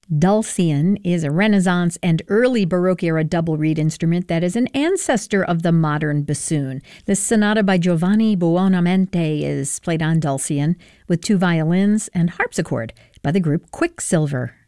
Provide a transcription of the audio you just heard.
Dulcian is a Renaissance and early Baroque era double reed instrument that is an ancestor of the modern bassoon. This sonata by Giovanni Buonamente is played on Dulcian with 2 violins and harpsichord by the group Quicksilver.